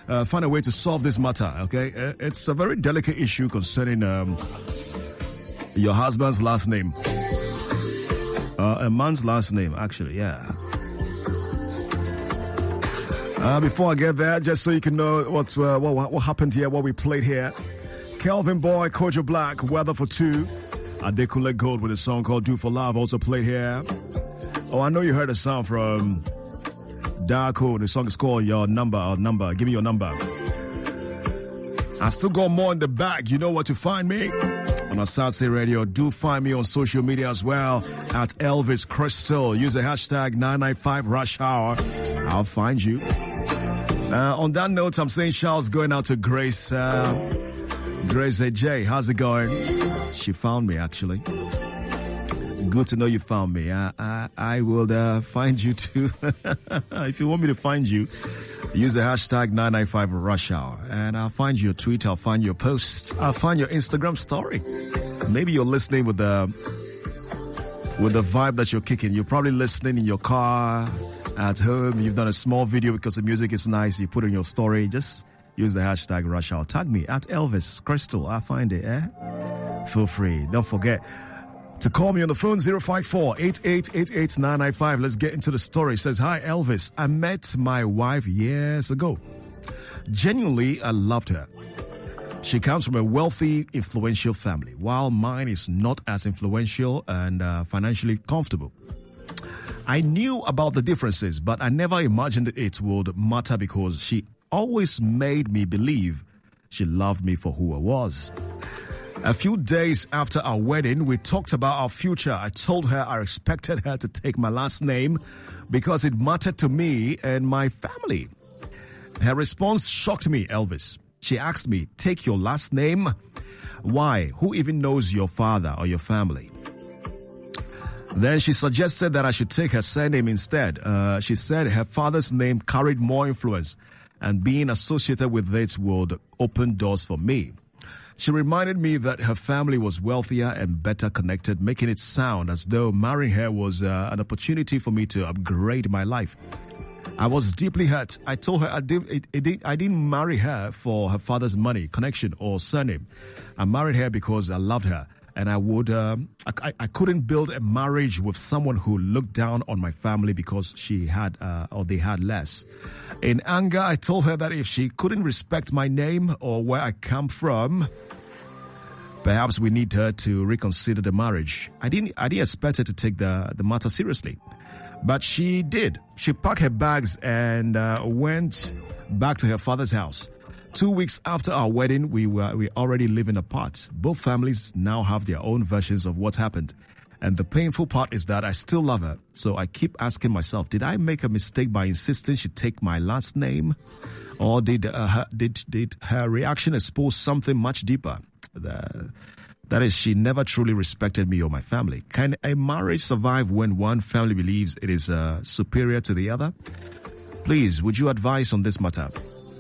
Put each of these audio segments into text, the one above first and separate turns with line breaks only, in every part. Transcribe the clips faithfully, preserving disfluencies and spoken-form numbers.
uh, find a way to solve this matter, okay? Uh, it's a very delicate issue concerning um, your husband's last name. Uh, a man's last name, actually, yeah. Uh, before I get there, just so you can know what, uh, what what happened here, what we played here. Kelvin Boy, Kojo Black, Weather for Two. Adekule Gold with a song called Do For Love, also played here. Oh, I know you heard a sound from Darko. The song is called Your Number or Number. Give me your number. I still got more in the bag. You know where to find me. On Asase Radio. Do find me on social media as well at Elvis Crystal. Use the hashtag nine nine five Rush Hour. I'll find you. Uh, on that note, I'm saying shouts going out to Grace. Uh, Grace A J, how's it going? She found me, actually. Good to know you found me. I, I, I will uh, find you too. If you want me to find you, use the hashtag nine nine five Rush Hour. And I'll find your tweet, I'll find your post, I'll find your Instagram story. Maybe you're listening with the, with the vibe that you're kicking. You're probably listening in your car, at home. You've done a small video because the music is nice. You put in your story. Just use the hashtag Rush Hour. Tag me at Elvis Crystal. I'll find it, eh? Feel free. Don't forget to call me on the phone, zero five four, eight eight eight eight, nine nine five. Let's get into the story. It says, hi, Elvis. I met my wife years ago. Genuinely, I loved her. She comes from a wealthy, influential family, while mine is not as influential and uh, financially comfortable. I knew about the differences, but I never imagined it would matter because she always made me believe she loved me for who I was. A few days after our wedding, we talked about our future. I told her I expected her to take my last name because it mattered to me and my family. Her response shocked me, Elvis. She asked me, take your last name? Why? Who even knows your father or your family? Then she suggested that I should take her surname instead. Uh, she said her father's name carried more influence and being associated with it would open doors for me. She reminded me that her family was wealthier and better connected, making it sound as though marrying her was uh, an opportunity for me to upgrade my life. I was deeply hurt. I told her I, did, it, it did, I didn't marry her for her father's money, connection, or surname. I married her because I loved her. And I would, um, I, I couldn't build a marriage with someone who looked down on my family because she had, uh, or they had less. In anger, I told her that if she couldn't respect my name or where I come from, perhaps we need her to reconsider the marriage. I didn't, I didn't expect her to take the, the matter seriously, but she did. She packed her bags and uh, went back to her father's house. Two weeks after our wedding, we were we already living apart. Both families now have their own versions of what happened. And the painful part is that I still love her. So I keep asking myself, did I make a mistake by insisting she take my last name? Or did uh, her, did, did her reaction expose something much deeper? The, that is, she never truly respected me or my family. Can a marriage survive when one family believes it is uh, superior to the other? Please, would you advise on this matter?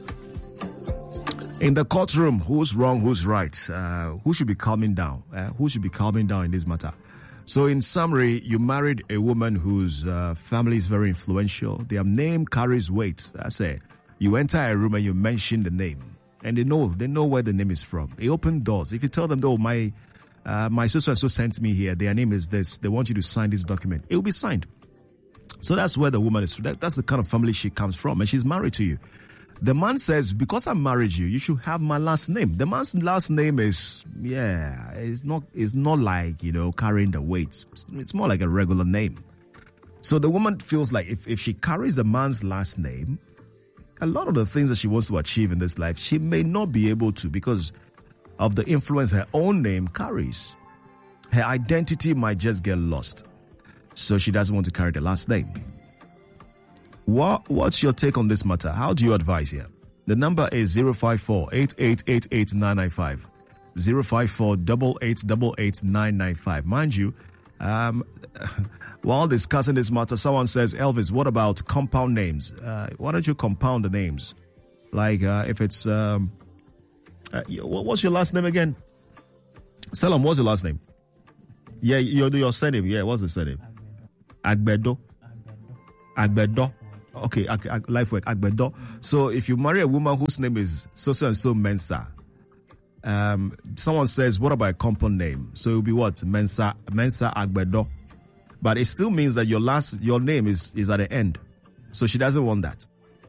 In the courtroom, who's wrong, who's right? Uh, who should be calming down? Uh, who should be calming down in this matter? So in summary, you married a woman whose uh, family is very influential. Their name carries weight. I say, you enter a room and you mention the name. And they know, they know where the name is from. It opens doors. If you tell them, oh, my, uh, my so-and-so sent me here, their name is this, they want you to sign this document, it will be signed. So that's where the woman is. That, that's the kind of family she comes from. And she's married to you. The man says, because I married you, you should have my last name. The man's last name is, yeah, it's not, it's not like, you know, carrying the weight. It's more like a regular name. So the woman feels like if, if she carries the man's last name, a lot of the things that she wants to achieve in this life, she may not be able to because of the influence her own name carries. Her identity might just get lost. So she doesn't want to carry the last name. What What's your take on this matter? How do you advise here? The number is zero five four, eight eight eight eight, nine nine five. zero five four, eight eight eight eight, nine nine five. Mind you, um, while discussing this matter, someone says, Elvis, what about compound names? Uh, why don't you compound the names? Like uh, if it's, um, uh, what's your last name again? Salam, what's your last name? Yeah, your, your surname. Yeah, what's the surname? Agbedo. Agbedo. okay, ag- ag- life work, Agbedo. So if you marry a woman whose name is so so and so Mensa, um, someone says, what about a compound name? So it will be what? Mensa, Mensa Agbedo. But it still means that your last, your name is, is at the end. So she doesn't want that.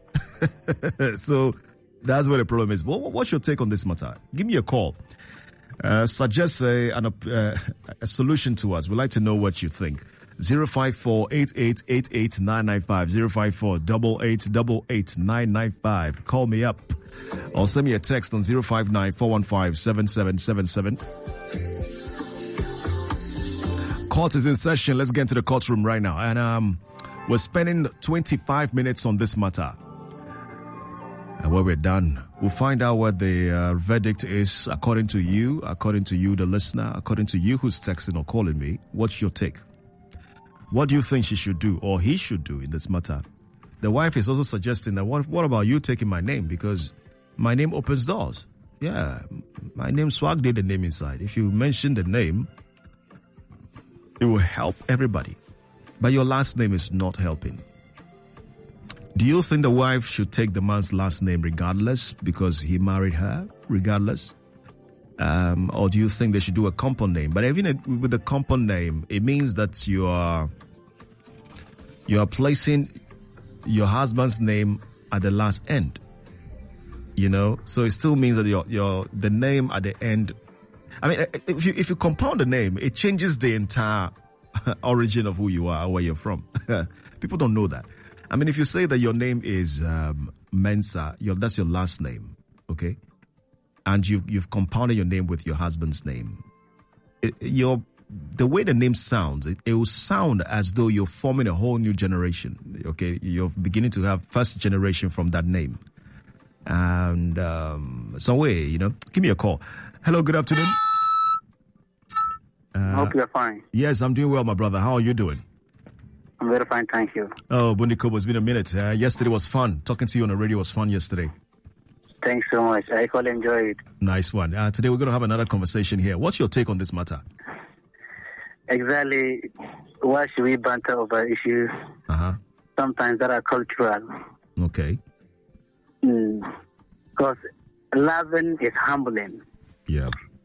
So that's where the problem is. What, what's your take on this matter? Give me a call. Uh, suggest a, an, uh, a solution to us. We'd like to know what you think. zero five four, eight eight eight eight, nine nine five, zero five four, eight eight eight eight, nine nine five. Call me up or send me a text on zero five nine, four one five, seven seven seven seven. Court is in session. Let's get into the courtroom right now. And um, we're spending twenty-five minutes on this matter. And when we're done, we'll find out what the uh, verdict is according to you, according to you, the listener, according to you who's texting or calling me. What's your take? What do you think she should do or he should do in this matter? The wife is also suggesting that what, what about you taking my name? Because my name opens doors. Yeah, my name swag did the name inside. If you mention the name, it will help everybody. But your last name is not helping. Do you think the wife should take the man's last name regardless because he married her regardless? Um, or do you think they should do a compound name? But even with the compound name, it means that you are you are placing your husband's name at the last end. You know, so it still means that your your the name at the end. I mean, if you if you compound the name, it changes the entire origin of who you are, where you're from. People don't know that. I mean, if you say that your name is um, Mensa, your, that's your last name, okay? And you, you've compounded your name with your husband's name. It, your, the way the name sounds, it, it will sound as though you're forming a whole new generation, okay? You're beginning to have first generation from that name. And um, some way, you know, give me a call. Hello, good afternoon.
I uh, hope you're fine.
Yes, I'm doing well, my brother. How are you doing?
I'm very fine, thank you.
Oh, Bundi Kobo, it's been a minute. Uh, yesterday was fun. Talking to you on the radio was fun yesterday.
Thanks so much. I quite enjoyed it.
Nice one. Uh, today we're going to have another conversation here. What's your take on this matter?
Exactly. Why should we banter over issues
uh-huh.
sometimes that are cultural?
Okay.
Because mm. loving is humbling.
Yeah.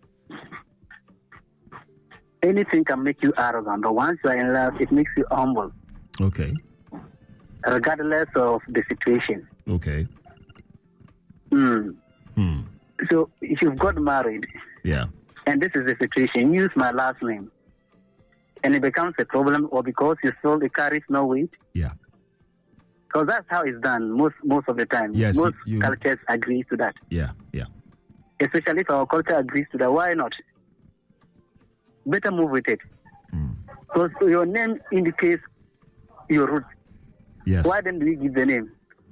Anything can make you arrogant, but once you are in love, it makes you humble.
Okay.
Regardless of the situation.
Okay.
Mm.
Hmm.
So if you've got married,
yeah,
and this is the situation, use my last name, and it becomes a problem, or because you feel it carries no weight.
Yeah.
Because that's how it's done most most of the time.
Yes,
most
you, you,
cultures agree to that.
Yeah, yeah.
Especially if our culture agrees to that, why not? Better move with it. Because mm. your name indicates your roots.
Yes.
Why then do we give the name?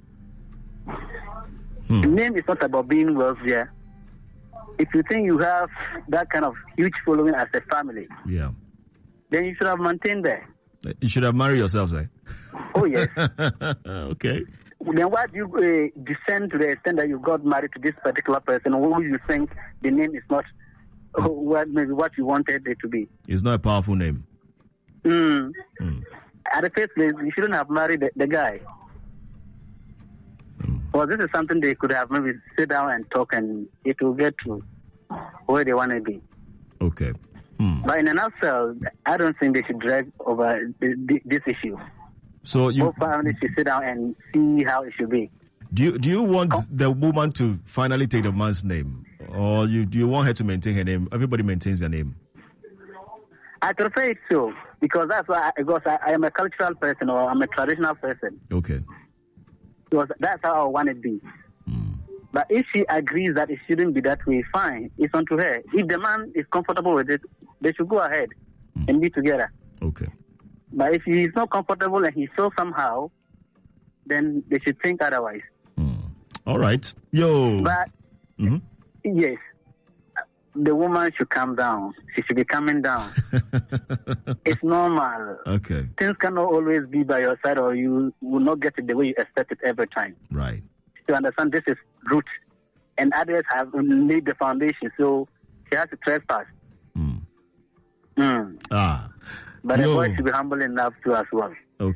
Hmm.
The name is not about being wealthier. If you think you have that kind of huge following as a family,
yeah,
then you should have maintained that.
You should have married yourself, eh?
Oh, yes.
Okay.
Then why do you uh, descend to the extent that you got married to this particular person who you think the name is not uh, what maybe what you wanted it to be?
It's not a powerful name.
Mm.
Mm.
At the first place, you shouldn't have married the, the guy.
Mm.
Well, this is something they could have maybe sit down and talk, and it will get to where they want to be.
Okay. Mm.
But in a nutshell, I don't think they should drag over the, this issue.
So you,
both families should sit down and see how it should be.
Do you do you want oh. the woman to finally take the man's name, or you do you want her to maintain her name? Everybody maintains their name.
I prefer it so, because that's why I, because I, I am a cultural person, or I'm a traditional person.
Okay.
Because that's how I want it to be.
Mm.
But if she agrees that it shouldn't be that way, fine. It's on to her. If the man is comfortable with it, they should go ahead mm. and be together.
Okay.
But if he's not comfortable and he feels somehow, then they should think otherwise.
Mm. All right. Yo.
But, mm-hmm. yes, the woman should calm down. She should be calming down. It's normal.
Okay.
Things cannot always be by your side, or you will not get it the way you expect it every time.
Right.
To understand this is root, and others have laid the foundation, so she has to trespass.
Mm.
Mm.
Ah.
But
Yo.
the boy should be humble enough to as well.
Okay.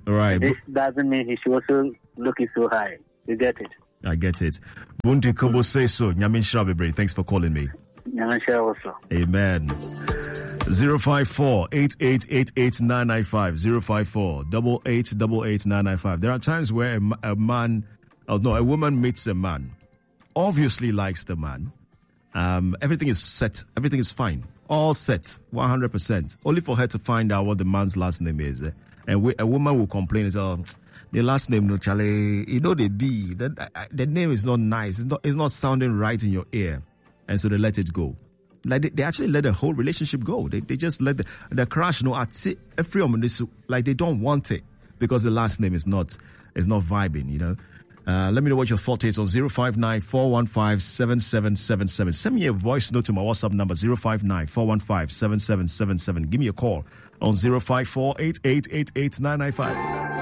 All right.
This doesn't mean he should also look it so high. You get it?
I get it. Bundi Kobo say so. Nyamin Shabebre, thanks for calling me.
Nyamin also.
Amen. zero five four, eight eight eight eight, nine nine five. zero five four, eight eight eight eight, nine nine five. There are times where a, a man, oh no, a woman meets a man, obviously likes the man. Um, everything is set. Everything is fine. All set. one hundred percent. Only for her to find out what the man's last name is. Eh? And we, a woman will complain, is, oh, the last name, no, Charlie, you know, the B, the, the name is not nice. It's not, it's not sounding right in your ear. And so they let it go. Like they, they actually let the whole relationship go. They they just let the, the crash, no, at every moment, like they don't want it because the last name is not, is not vibing, you know. Uh, let me know what your thought is on zero five nine, four one five, seven seven seven seven. Send me a voice note to my WhatsApp number, zero five nine, four one five, seven seven seven seven. Give me a call on zero five four, eight eight eight eight, nine nine five.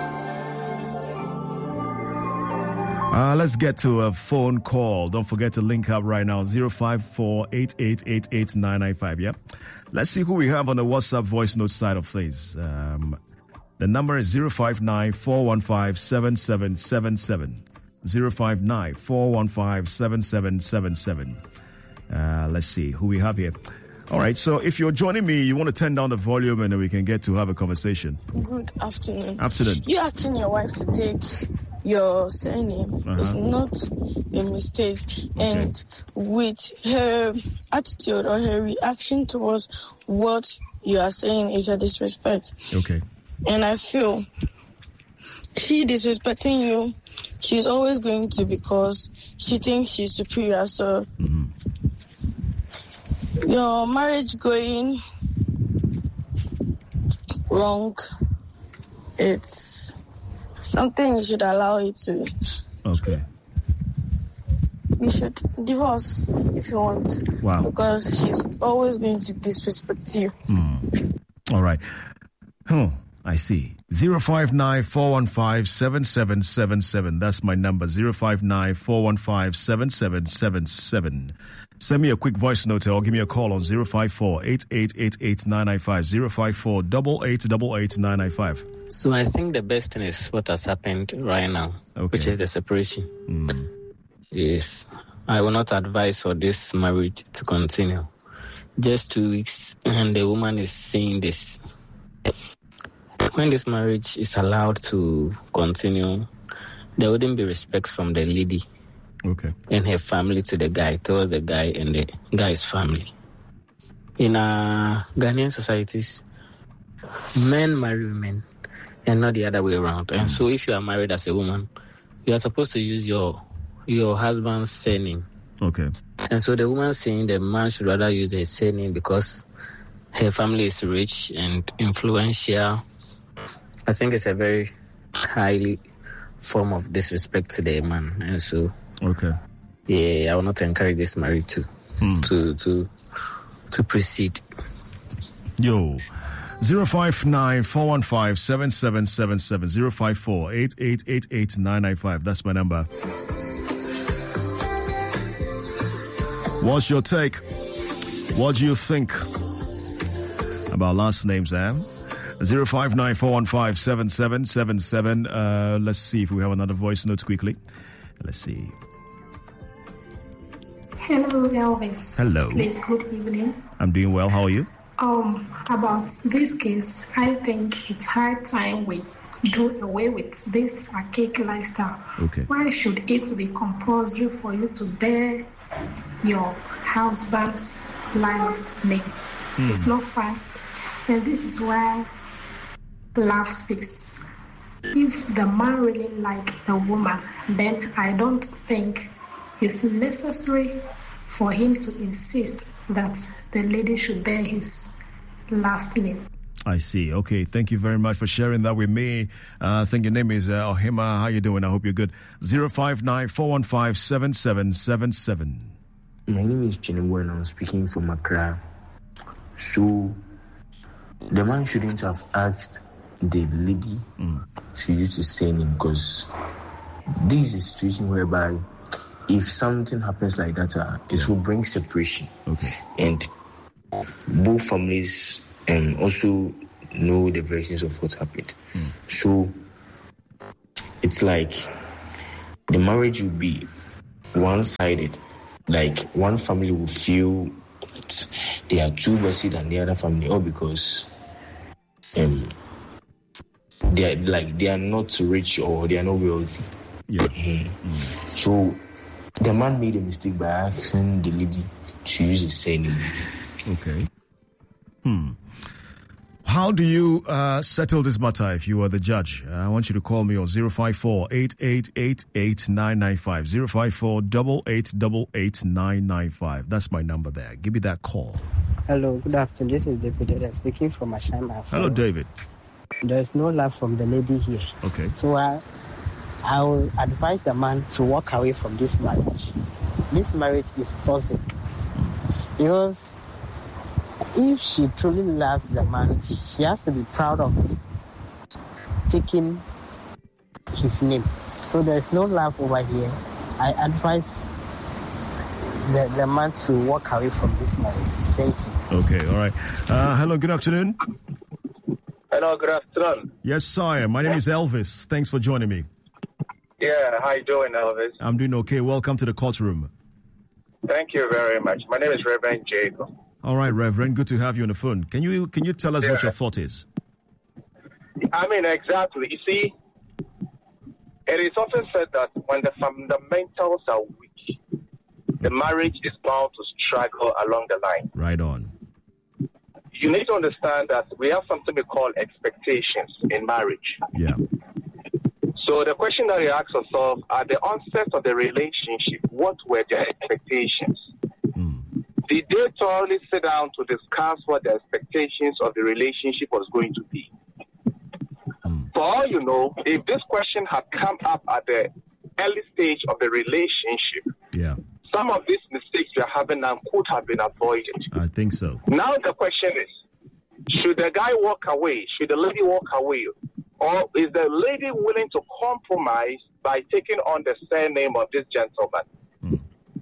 Uh, let's get to a phone call. Don't forget to link up right now, zero five four, eight eight eight eight, nine nine five. Yeah. Let's see who we have on the WhatsApp voice note side of things. Um, the number is zero five nine, four one five, seven seven seven seven. zero five nine, four one five, seven seven seven seven. Uh, let's see who we have here. All right, so if you're joining me, you want to turn down the volume and then we can get to have a conversation.
Good afternoon.
Afternoon.
You asking your wife to take your surname
Uh-huh.
is not a mistake. And with her attitude or her reaction towards what you are saying is a disrespect.
Okay.
And I feel she disrespecting you, she's always going to because she thinks she's superior. So
Mm-hmm.
your marriage going wrong, it's something you should allow it to.
Okay.
You should divorce if you want.
Wow.
Because she's always going to disrespect you.
Mm. All right. Hmm. I see. zero five nine, four one five, seven seven seven seven. That's my number. zero five nine, four one five, seven seven seven seven. Send me a quick voice note or give me a call on zero five four, eight eight eight eight, nine nine five. zero five four, eight eight eight eight, nine nine five.
So I think the best thing is what has happened right now,
Okay.
which is the separation.
Mm.
Yes. I will not advise for this marriage to continue. Just two weeks and the woman is saying this. When this marriage is allowed to continue, there wouldn't be respect from the lady
Okay.
and her family to the guy, towards the guy and the guy's family. In our Ghanaian societies, men marry women and not the other way around. And so if you are married as a woman, you are supposed to use your your husband's surname.
Okay.
And so the woman saying the man should rather use her surname because her family is rich and influential. I think it's a very highly form of disrespect to the man. And so,
Okay.
yeah, I will not encourage this marriage to
Mm.
to to to proceed.
Yo. zero five nine, four one five, seven seven seven seven. zero five four, eight eight eight eight, nine nine five. That's my number. What's your take? What do you think about last names, eh? zero five nine, four one five, seven seven seven seven. Uh, let's see if we have another voice note quickly. Let's see.
Hello, Elvis.
Hello.
Please, good evening.
I'm doing well. How are you?
Um, about this case, I think it's high time we do away with this archaic lifestyle.
Okay.
Why should it be compulsory for you to bear your husband's last name?
Mm.
It's not fine. And this is why love speaks. If the man really like the woman, then I don't think it's necessary for him to insist that the lady should bear his last name.
I see. Okay. Thank you very much for sharing that with me. Uh, I think your name is uh, Ohima. How you doing? I hope you're good. zero five nine, four one five, seven seven seven seven.
My name is Chinebo and I'm speaking from Accra. So, the man shouldn't have asked the lady
Mm.
to use the same name because this is a situation whereby if something happens like that, uh, it
Yeah.
will bring separation.
Okay.
And both families um, also know the versions of what happened.
Mm.
So it's like the marriage will be one-sided. Like one family will feel they are too wealthy than the other family, or because um they are like they are not rich or they are not wealthy.
Yeah.
Mm. So the man made a mistake by asking the lady to use his surname.
Okay. Hmm. How do you uh, settle this matter if you are the judge? Uh, I want you to call me on zero five four, eight eight eight, eight nine nine five. zero five four, eight eight eight, eight nine nine five. That's my number there. Give me that call.
Hello, good afternoon. This is David speaking from Ashama.
Hello, David.
There's no love from the lady here.
Okay.
So I, I will advise the man to walk away from this marriage. This marriage is toxic. Because if she truly loves the man, she has to be proud of taking his name. So there's no love over here. I advise the, the man to walk away from this marriage. Thank you.
Okay, all right. Uh, hello, good afternoon.
Hello, good afternoon.
Yes, sire. My name is Elvis. Thanks for joining me.
Yeah, how you doing, Elvis?
I'm doing okay. Welcome to the courtroom.
Thank you very much. My name is Reverend Jacob.
All right, Reverend. Good to have you on the phone. Can you can you tell us
yeah.
what your thought is?
I mean, exactly. You see, it is often said that when the fundamentals are weak, the marriage is bound to struggle along the line.
Right on.
You need to understand that we have something we call expectations in marriage.
Yeah.
So the question that you ask yourself, at the onset of the relationship, what were their expectations?
Mm.
Did they thoroughly sit down to discuss what the expectations of the relationship was going to be?
Mm.
For all you know, if this question had come up at the early stage of the relationship,
yeah,
some of these mistakes we are having now could have been avoided.
I think so.
Now the question is, should the guy walk away? Should the lady walk away? Or is the lady willing to compromise by taking on the surname of this gentleman?
Mm.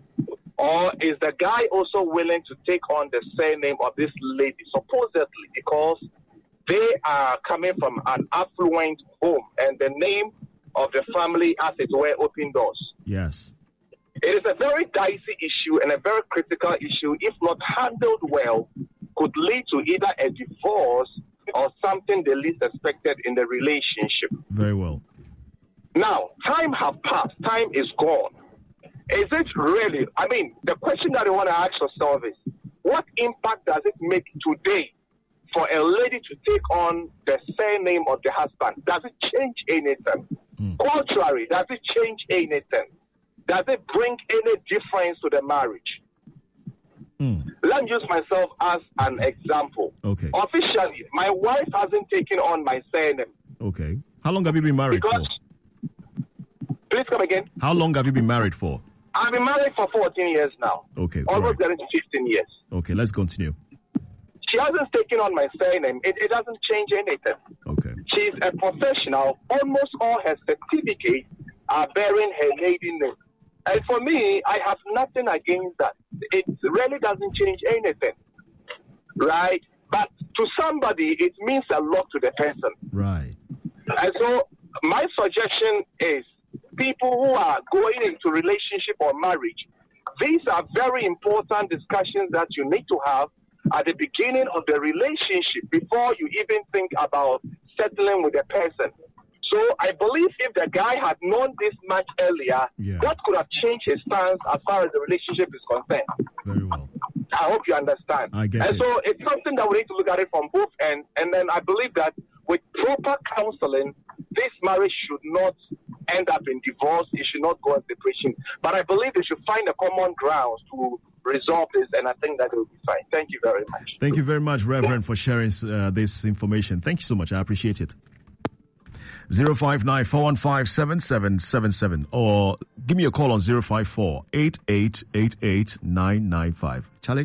Or is the guy also willing to take on the surname of this lady, supposedly because they are coming from an affluent home and the name of the family, as it were, open doors?
Yes.
It is a very dicey issue and a very critical issue, if not handled well, could lead to either a divorce or something the least expected in the relationship.
Very well.
Now, time has passed. Time is gone. Is it really? I mean, the question that you want to ask yourself is, what impact does it make today for a lady to take on the surname of the husband? Does it change anything?
Mm.
Contrary, does it change anything? Does it bring any difference to the marriage?
Mm.
Let me use myself as an example.
Okay.
Officially, my wife hasn't taken on my surname.
Okay. How long have you been married
because,
for?
Please come again.
How long have you been married for?
I've been married for fourteen years now.
Okay.
Almost
right.
getting to fifteen years.
Okay, let's continue.
She hasn't taken on my surname. It, it doesn't change anything.
Okay.
She's a professional. Almost all her certificates are bearing her maiden name. And for me, I have nothing against that. It really doesn't change anything, right? But to somebody, it means a lot to the person.
Right.
And so my suggestion is people who are going into relationship or marriage, these are very important discussions that you need to have at the beginning of the relationship before you even think about settling with a person. So I believe if the guy had known this much earlier,
yeah.
that could have changed his stance as far as the relationship is concerned.
Very well.
I hope you understand.
I get
and
it.
so it's something that we need to look at it from both ends. And then I believe that with proper counseling, this marriage should not end up in divorce. It should not go in separation. But I believe they should find a common ground to resolve this, and I think that will be fine. Thank you very much.
Thank you very much, Reverend, for sharing uh, this information. Thank you so much. I appreciate it. zero five nine, four one five, seven seven seven seven or give me a call on zero five four, eight eight eight, eight nine nine five. Charlie?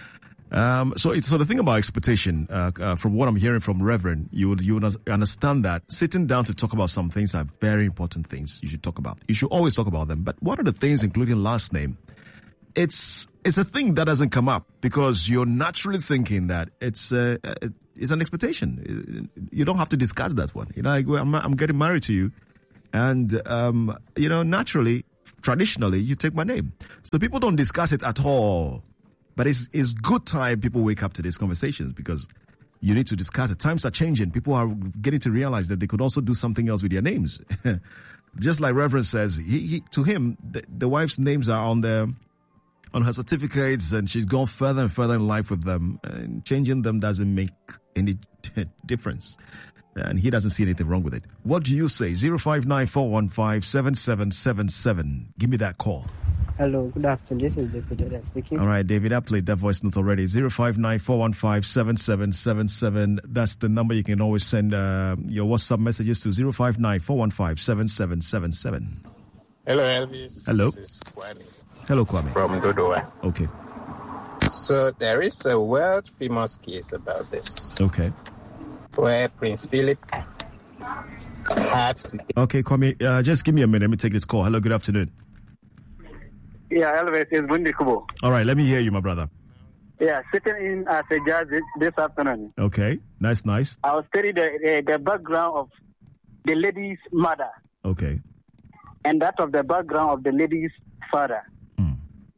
Um, so, it's, so the thing about expectation, uh, uh, from what I'm hearing from Reverend, you would, you would understand that sitting down to talk about some things are very important things you should talk about. You should always talk about them. But what are the things, including last name? It's, it's a thing that doesn't come up because you're naturally thinking that it's, uh, it's an expectation. You don't have to discuss that one. You know, like, well, I'm, I'm getting married to you. And, um, you know, naturally, traditionally, you take my name. So people don't discuss it at all. But it's, it's good time people wake up to these conversations because you need to discuss it. Times are changing. People are getting to realize that they could also do something else with their names. Just like Reverend says, he, he, to him, the, the wife's names are on the on her certificates, and she's gone further and further in life with them. And changing them doesn't make any difference. And he doesn't see anything wrong with it. What do you say? zero five nine four one five seven seven seven seven. Give me that call.
Hello, good afternoon. This is David speaking.
All right, David, I played that voice note already. zero five nine four one five seven seven seven seven. That's the number you can always send uh, your WhatsApp messages to. zero five nine four one five seven seven seven seven.
Hello, Elvis.
Hello.
This is Kwame.
Hello, Kwame.
From Dodowa.
Okay.
So there is a world famous case about this.
Okay.
Where Prince Philip had to...
Okay, Kwame, uh, just give me a minute. Let me take this call. Hello, good afternoon.
Yeah, Elvis, it's Bundi Kubo.
All right, let me hear you, my brother.
Yeah, sitting in as a judge this, this afternoon.
Okay, nice, nice.
I was studying the, the, the background of the lady's mother.
Okay.
And that of the background of the lady's father.
Hmm.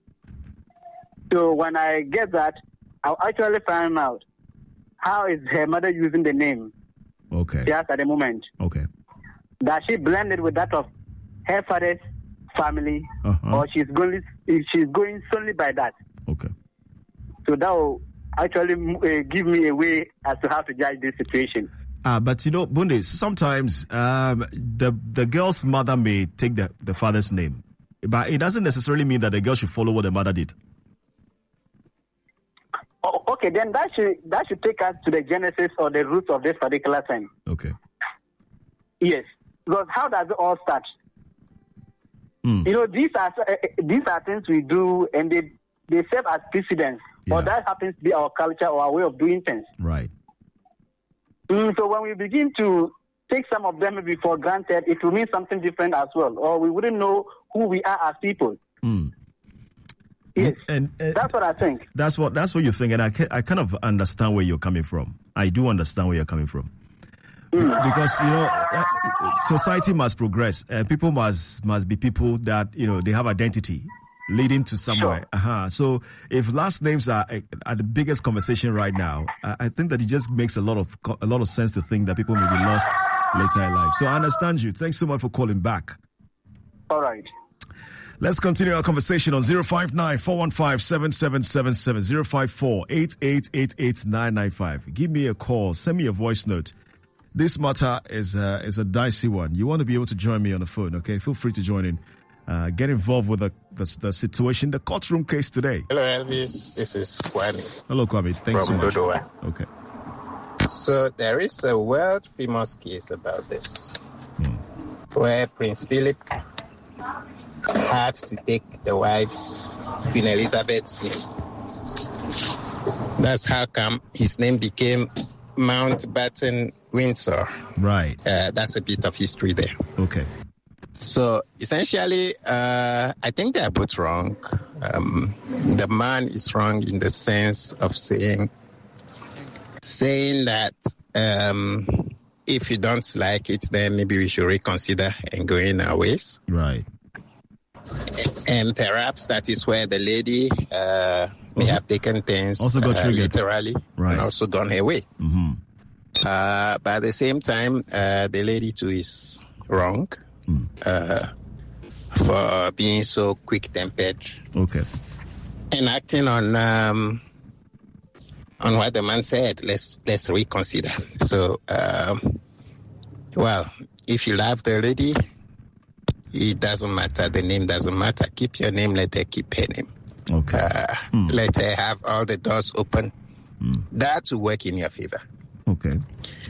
So when I get that, I'll actually find out how is her mother using the name.
Okay.
She has at the moment.
Okay.
Does she blend it with that of her father's family,
uh-huh.
or she's going she's going solely by that?
Okay.
So that will actually uh, give me a way as to how to judge this situation.
Uh, but you know, Bunde, sometimes um, the the girl's mother may take the, the father's name, but it doesn't necessarily mean that the girl should follow what the mother did.
Oh, okay, then that should that should take us to the genesis or the roots of this particular thing.
Okay.
Yes, because how does it all start?
Mm.
You know, these are uh, these are things we do, and they they serve as precedents,
Yeah.
or that happens to be our culture or our way of doing things.
Right.
Mm, so when we begin to take some of them maybe for granted, it will mean something different as well, or we wouldn't know who we are as people.
Mm.
Yes,
and, and
that's what I think.
That's what that's what you think, and I can, I kind of understand where you're coming from. I do understand where you're coming from. Mm. Because, you know, society must progress, and people must must be people that, you know, they have identity leading to somewhere. Sure. Uh-huh. So if last names are are the biggest conversation right now, I think that it just makes a lot of a lot of sense to think that people may be lost later in life. So I understand you. Thanks so much for calling back.
All right.
Let's continue our conversation on zero five nine four one five seven seven seven seven, zero five four eight eight eight eight nine nine five. Give me a call. Send me a voice note. This matter is a, is a dicey one. You want to be able to join me on the phone, okay? Feel free to join in. Uh, get involved with the, the the situation, the courtroom case today.
Hello, Elvis. This is Kwame.
Hello, Kwame. Thanks so
from
much.
Dodowa.
Okay.
So there is a world famous case about this, hmm. where Prince Philip had to take the wife's, Queen Elizabeth's name. That's how come his name became Mountbatten Windsor.
Right.
Uh, that's a bit of history there.
Okay.
So essentially, uh, I think they are both wrong. Um, the man is wrong in the sense of saying, saying that um, if you don't like it, then maybe we should reconsider and go in our ways.
Right.
And perhaps that is where the lady uh, may
also,
have taken things
also got
uh, literally,
right.
and also gone her way.
Mm-hmm.
Uh, but at the same time, uh, the lady too is wrong mm. uh, for being so quick-tempered.
Okay.
And acting on um, on what the man said. Let's let's reconsider. So, um, well, if you love the lady, it doesn't matter. The name doesn't matter. Keep your name. Let her keep her name.
Okay.
Uh, mm. Let her have all the doors open. Mm. That will work in your favor.
Okay.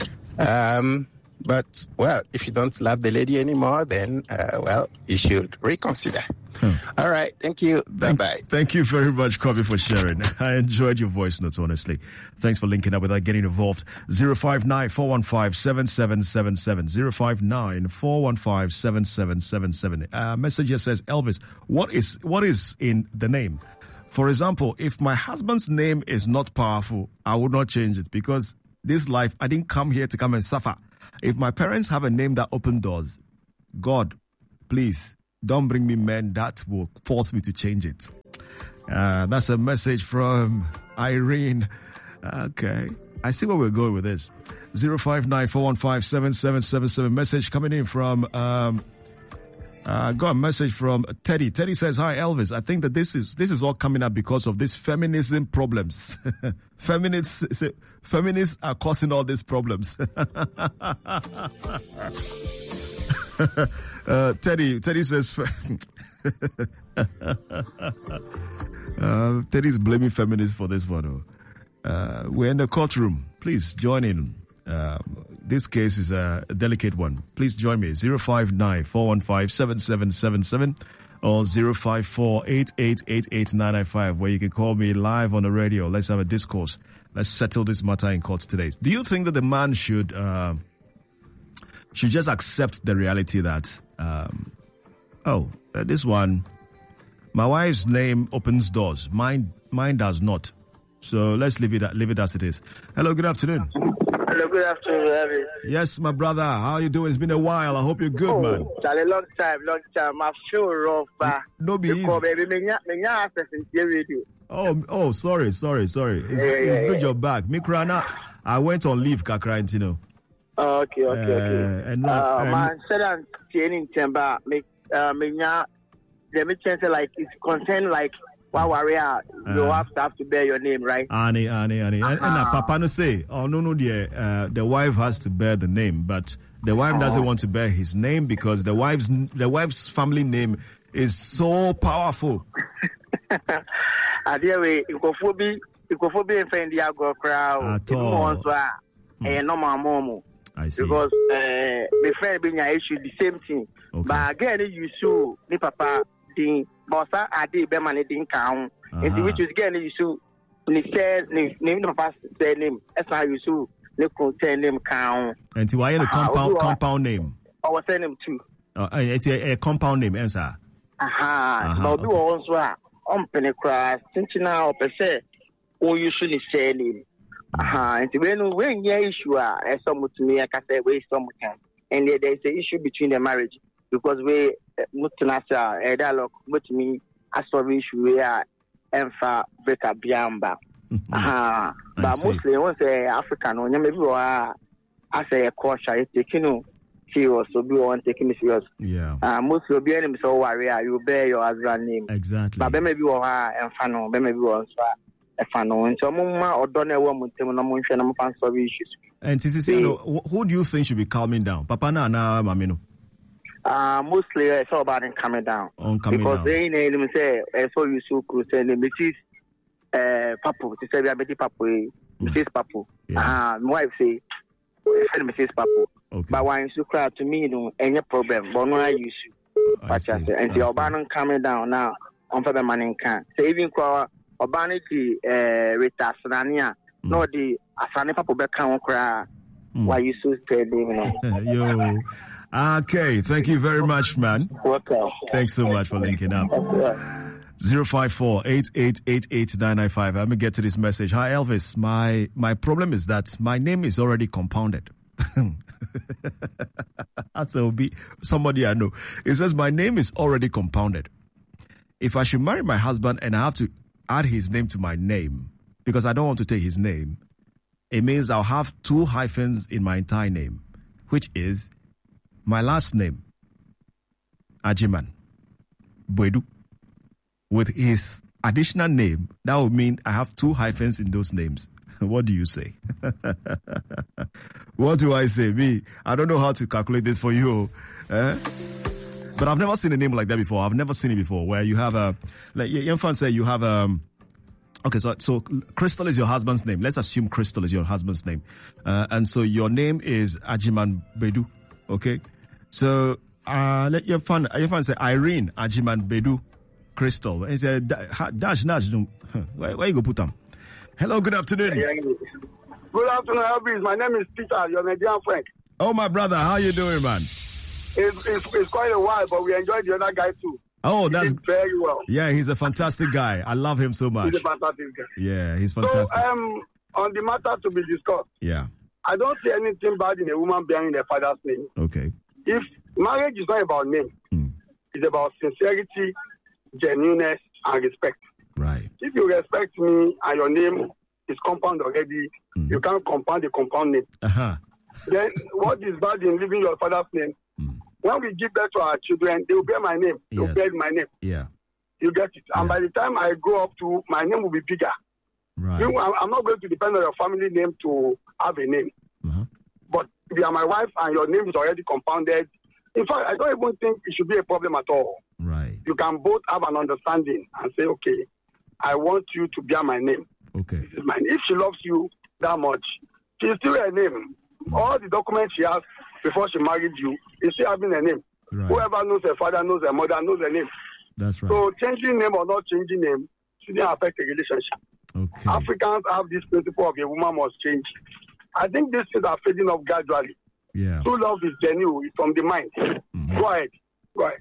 Um, but, well, if you don't love the lady anymore, then, uh, well, you should reconsider. Hmm. All right. Thank you.
Thank,
Bye-bye.
Thank you very much, Kobe, for sharing. I enjoyed your voice notes, honestly. Thanks for linking up without getting involved. zero five nine four one five seven seven seven seven. zero five nine four one five seven seven seven seven. Uh, message here says, Elvis, what is what is in the name? For example, if my husband's name is not powerful, I would not change it because this life, I didn't come here to come and suffer. If my parents have a name that opens doors, God, please don't bring me men that will force me to change it. Uh, that's a message from Irene. Okay. I see where we're going with this. zero five nine four one five seven seven seven seven. Message coming in from, um, uh, got a message from Teddy. Teddy says, hi, Elvis. I think that this is, this is all coming up because of these feminism problems. Feminists, feminists are causing all these problems. uh, Teddy, Teddy says, uh, Teddy's blaming feminists for this one. Uh, we're in the courtroom. Please join in. Uh, this case is a delicate one. Please join me. zero five nine four one five seven seven seven seven or zero five four eight eight eight eight nine nine five, where you can call me live on the radio. Let's have a discourse. Let's settle this matter in court today. Do you think that the man should uh, should just accept the reality that, um, oh, uh, this one, my wife's name opens doors. Mine, mine does not. So let's leave it, leave it as it is. Hello, good afternoon.
Hello, good afternoon, Elvis.
Yes, my brother. How are you doing? It's been a while. I hope you're good,
oh,
man.
It's a long time, long time. I feel rough. Uh,
no, be easy.
Baby, me nya, me nya access in the radio.
Oh, oh, sorry, sorry, sorry. It's,
yeah,
it's
yeah,
good
yeah.
you're back. Mikrana, I went on leave, Kakra, you know.
Oh, okay, okay,
uh,
okay.
And,
uh,
and,
man, said I'm training timber. Me, uh, me nya, the me chance like it's concerned like. Wow, warrior, you uh, have to have to bear your name, right?
Annie, Annie, Annie. Uh-huh. And, and uh, Papa no say, oh no, no, dear, uh, the wife has to bear the name, but the wife uh-huh. doesn't want to bear his name because the wife's the wife's family name is so powerful.
Adia we, ikofobi, ikofobi and the agro crowd.
At all.
And no more.
I see.
Because uh, the friend being issue the same thing,
okay.
but again you sue the papa thing. Bossa Adi Bemani didn't count. And the which is getting you so ni said name the past their name. As I used to look ten name count.
And why the compound uh, compound name?
I was saying him too.
Uh, it's a, a compound name, answer.
Aha. Now do also on Penecras, Tintina or per se, or you should say name. Aha. And when when your issue are as some to me, I can say waste some time. And there is an issue between the marriage. Because we mutinasa a dialogue with me as for issue we are and for breaker biamba. Aha. But mostly once a African or maybe I say a caution taking serious so be one taking me serious.
Yeah.
Uh most will be enemies so warrior, you bear your husband name.
Exactly.
But maybe you are and fano, maybe one a fano and so mumma or don't know one and I'm fan sorry issues.
And Sisi, who do you think should be calming down? Papa na na mamino.
Uh, mostly it's all about them coming down.
On coming
because
down.
they name say I saw you so close and Missus Uh Papu, to say we are Betty Papu, Missus Papu. Ah, my wife say Missus Papu.
Okay.
But when you cry to me, no any problem. But no I use you. But and the urban coming down now on for the money can. So even call urbanity uh Rita Sanania, no the Asani Papu Bekan cry. Why you so scared, you know?
Yo. Okay, thank you very much, man.
Welcome.
Thanks so much for linking up. zero five four eight eight eight eight nine nine five. Let me get to this message. Hi, Elvis. My my problem is that my name is already compounded. That's a be somebody I know. It says my name is already compounded. If I should marry my husband and I have to add his name to my name because I don't want to take his name, it means I'll have two hyphens in my entire name, which is my last name, Ajiman Boedu, with his additional name. That would mean I have two hyphens in those names. What do you say? What do I say? Me, I don't know how to calculate this for you. Eh? But I've never seen a name like that before. I've never seen it before, where you have a, like Yenfan said, you have um. Okay, so so Crystal is your husband's name. Let's assume Crystal is your husband's name, uh, and so your name is Ajiman Bedu. Okay. So, uh, let your fan, your fan say Irene Ajiman Bedu Crystal. It's a dash, dash. Where, where you go put them? Hello, good afternoon.
Good afternoon, Elvis. My name is Peter, your Nigerian friend.
Oh, my brother, how you doing, man?
It's, it's, it's quite a while, but we enjoyed the other guy too.
Oh,
he
that's
did very well.
Yeah, he's a fantastic guy. I love him so much.
He's a fantastic guy.
Yeah, he's fantastic.
So, um, on the matter to be discussed,
yeah,
I don't see anything bad in a woman bearing their father's name.
Okay.
If marriage is not about name. Mm. It's about sincerity, genuineness, and respect.
Right.
If you respect me and your name is compound already, mm. you can't compound the compound name.
Uh-huh.
Then what is bad in leaving your father's name? Mm. When we give birth to our children, they will bear my name. They will yes. bear my name.
Yeah.
You get it. And yeah. by the time I grow up to, my name will be bigger.
Right.
You, I'm not going to depend on your family name to have a name.
Uh-huh.
But if you are my wife and your name is already compounded, in fact, I don't even think it should be a problem at all.
Right.
You can both have an understanding and say, okay, I want you to bear my name.
Okay.
This is mine. If she loves you that much, she's still her name. Mm. All the documents she has before she married you is still having her name.
Right.
Whoever knows her father, knows her mother, knows her name.
That's right.
So changing name or not changing name shouldn't affect the relationship.
Okay.
Africans have this principle of a woman must change. I think these things are fading off gradually.
Yeah.
True love is genuine, it's from the mind. Mm-hmm. Go ahead. Go ahead.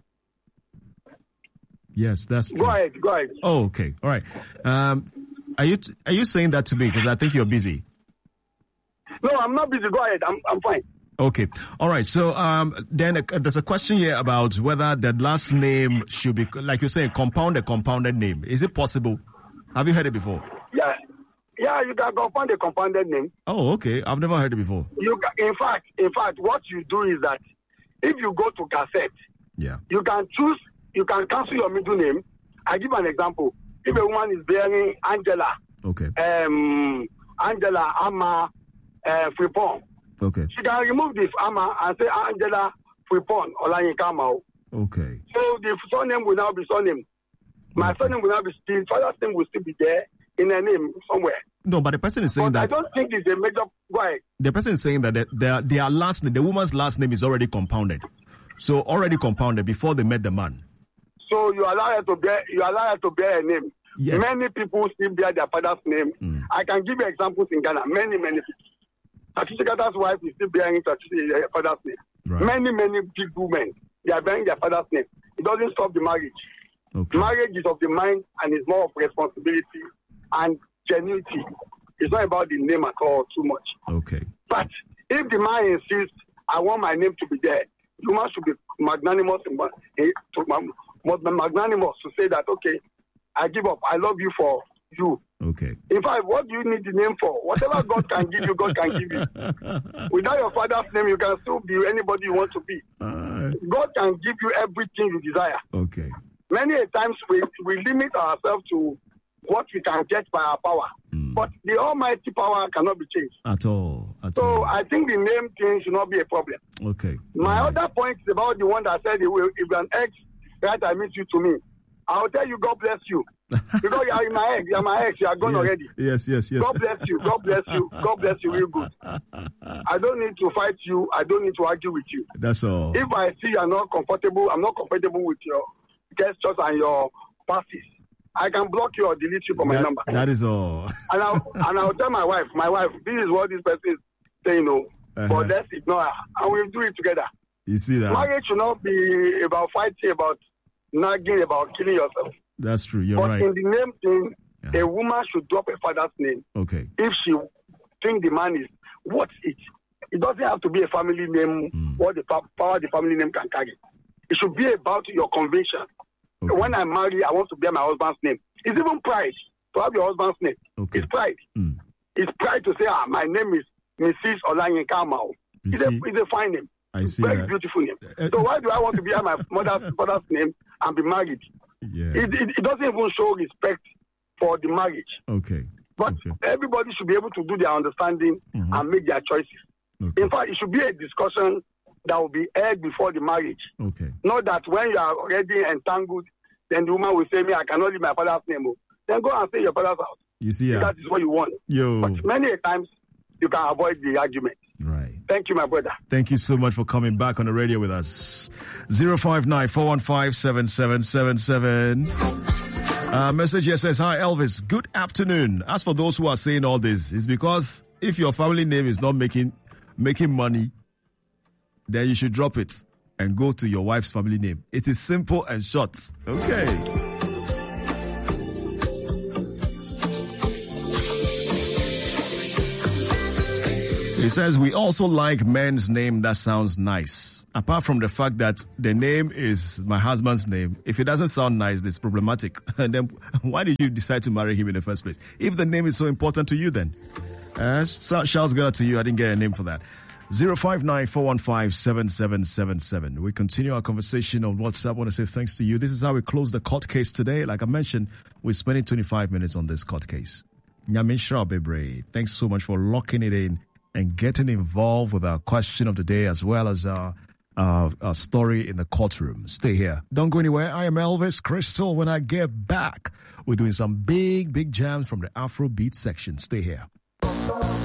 Yes, that's true.
Go ahead. Go ahead.
Oh, okay. All right. Um, are you t- are you saying that to me? Because I think you're busy.
No, I'm not busy. Go ahead. I'm I'm fine.
Okay. All right. So um, then uh, there's a question here about whether the last name should be, like you say, compound a compounded name. Is it possible? Have you heard it before?
Yeah. Yeah, you can compound a compounded name.
Oh, okay. I've never heard it before.
You can, in fact, in fact, what you do is that if you go to cassette,
yeah,
you can choose, you can cancel your middle name. I give an example. If a woman is bearing Angela,
okay,
um, Angela Ama uh, Fripon,
okay,
she can remove this Ama and say Angela Fripon Olanyika.
Okay.
So the surname will now be surname. My okay. surname will now be still, father's name will still be there in a name somewhere.
No, but the person is saying
but
that...
I don't think it's a major... Why?
The person is saying that the, their, their last name, the woman's last name is already compounded. So already compounded before they met the man.
So you allow her to bear, you allow her to bear a name.
Yes.
Many people still bear their father's name. Mm. I can give you examples in Ghana. Many, many people. Tatisika's wife is still bearing her father's name. Right. Many, many big women, they are bearing their father's name. It doesn't stop the marriage.
Okay.
Marriage is of the mind and is more of responsibility and genuinity. It's not about the name at all too much.
Okay.
But if the man insists, I want my name to be there, the woman should be magnanimous, magnanimous to say that, okay, I give up. I love you for you.
Okay.
In fact, what do you need the name for? Whatever God can give you, God can give you. Without your father's name, you can still be anybody you want to be.
Uh,
God can give you everything you desire.
Okay.
Many a times we, we limit ourselves to what we can get by our power. Mm. But the almighty power cannot be changed.
At all. At
so
all.
I think the name thing should not be a problem.
Okay.
My
right.
other point is about the one that said, if an ex, right, I meet you to me, I'll tell you, God bless you. Because you are in my ex, you are my ex, you are gone
yes.
already.
Yes, yes, yes.
God bless you, God bless you, God bless you real good. I don't need to fight you, I don't need to argue with you.
That's all.
If I see you are not comfortable, I'm not comfortable with your gestures and your passes, I can block you or delete you from
that,
my number.
That is all.
and, I'll, and I'll tell my wife, my wife, this is what this person is saying, no. Uh-huh. But let's ignore her. And we'll do it together.
You see that?
Marriage should not be about fighting, about nagging, about killing yourself.
That's true. You're
but
right.
in the name thing,
uh-huh.
a woman should drop a father's name.
Okay.
If she think the man is, what's it? It doesn't have to be a family name, mm. what the power the family name can carry. It should be about your conviction. Okay. When I marry, I want to bear my husband's name. It's even pride to have your husband's name.
Okay.
It's pride.
Mm.
It's pride to say, ah, my name is Missus Olanyika Amao. It's a, it's a fine name.
I see
Very
that.
beautiful name. Uh, so why do I want to bear my mother's father's name and be married?
Yeah.
It, it, it doesn't even show respect for the marriage.
Okay.
But
okay.
everybody should be able to do their understanding
mm-hmm.
and make their choices.
Okay.
In fact, it should be a discussion that will be held before the marriage.
Okay.
Not that when you are already entangled, then the woman will say, me, I cannot leave my father's name. Then go and stay in your father's house.
You see, yeah.
That is what you want.
Yo.
But many times, you can avoid the argument.
Right.
Thank you, my brother.
Thank you so much for coming back on the radio with us. zero five nine, four one five, seven seven seven seven. Uh, message here says, hi, Elvis. Good afternoon. As for those who are saying all this, it's because if your family name is not making making money, then you should drop it and go to your wife's family name. It is simple and short. Okay. He says, we also like men's name that sounds nice. Apart from the fact that the name is my husband's name, if it doesn't sound nice, it's problematic. And then why did you decide to marry him in the first place? If the name is so important to you, then. Uh, shouts go out to you. I didn't get a name for that. zero five nine, four one five, seven seven seven seven. We continue our conversation on WhatsApp. I want to say thanks to you. This is how we close the court case today. Like I mentioned, we're spending twenty-five minutes on this court case. Nyamin Shra Bebre, thanks so much for locking it in and getting involved with our question of the day as well as our, our, our story in the courtroom. Stay here. Don't go anywhere. I am Elvis Crystal. When I get back, we're doing some big, big jams from the Afrobeat section. Stay here.